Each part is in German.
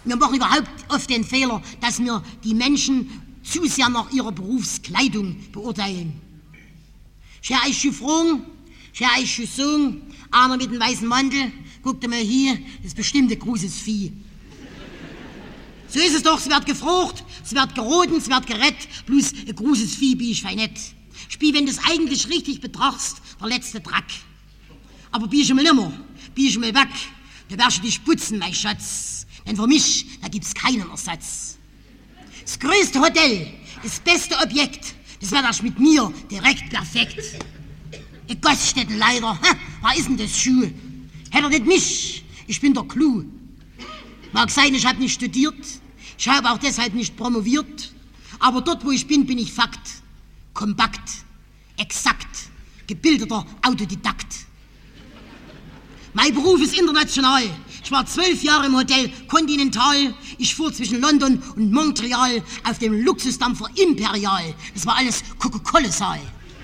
Wir machen überhaupt oft den Fehler, dass wir die Menschen zu sehr nach ihrer Berufskleidung beurteilen. Schau euch schon fragen, schau euch schon sagen, einer mit dem weißen Mantel, guckt mal hier, das ist bestimmt ein großes Vieh. So ist es doch, es wird gefrucht, es wird geroden, es wird gerettet, bloß ein großes Vieh bin ich fein nicht. Spiel, wenn du es eigentlich richtig betrachtest, der letzte Drack. Aber bin ich mal nimmer, bin ich mal weg, da wirst du dich putzen, mein Schatz. Denn für mich, da gibt's keinen Ersatz. Das größte Hotel, das beste Objekt, das wird erst mit mir direkt perfekt. In Gaststätten leider, was ist denn das Schuh? Hätte er nicht mich, ich bin der Clou. Mag sein, ich habe nicht studiert, ich habe auch deshalb nicht promoviert, aber dort, wo ich bin ich Fakt, kompakt, exakt, gebildeter Autodidakt. Mein Beruf ist international. Ich war 12 Jahre im Hotel Continental. Ich fuhr zwischen London und Montreal auf dem Luxusdampfer Imperial. Das war alles Coca-Cola-Saal.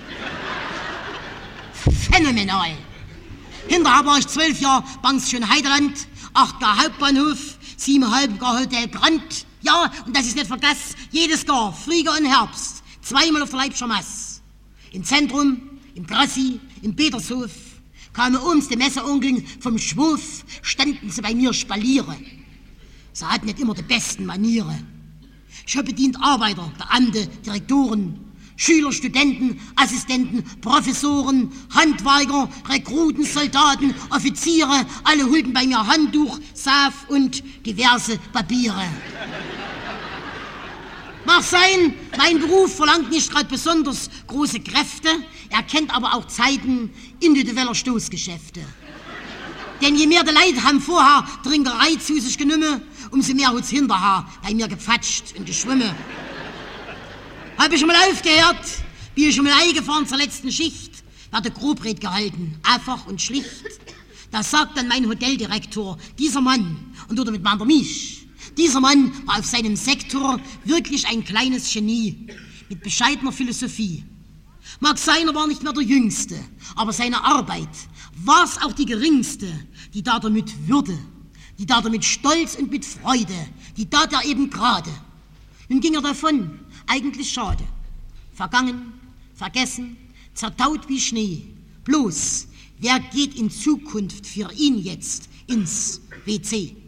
Phänomenal. Hinterher war ich 12 Jahre Pension Heideland, 8. Hauptbahnhof, 7,5 Hotel Grand. Ja, und das ist nicht vergessen, jedes Jahr, Frühjahr und Herbst, zweimal auf der Leipziger Messe. Im Zentrum, im Grassi, im Petershof, kamen oben die Messeonkeln vom Schwurf, standen sie bei mir spaliere. Sie hatten nicht immer die besten Maniere. Ich habe bedient Arbeiter, Beamte, Direktoren, Schüler, Studenten, Assistenten, Professoren, Handwerker, Rekruten, Soldaten, Offiziere, alle holten bei mir Handtuch, Saft und diverse Papiere. Mag sein, mein Beruf verlangt nicht gerade besonders große Kräfte, er kennt aber auch Zeiten individueller Stoßgeschäfte. Denn je mehr die Leute haben vorher Trinkerei zu sich genommen, umso mehr hat's hinterher bei mir gepfatscht und geschwommen. Hab ich schon mal aufgehört, bin ich schon mal eingefahren zur letzten Schicht, werde Grobred gehalten, einfach und schlicht. Da sagt dann mein Hoteldirektor, dieser Mann, und oder mit meiner mich, dieser Mann war auf seinem Sektor wirklich ein kleines Genie, mit bescheidener Philosophie. Mag sein, er war nicht mehr der Jüngste, aber seine Arbeit war's auch die geringste, die tat er mit Würde, die tat er mit Stolz und mit Freude, die tat er eben gerade. Nun ging er davon, eigentlich schade. Vergangen, vergessen, zertaut wie Schnee. Bloß, wer geht in Zukunft für ihn jetzt ins WC?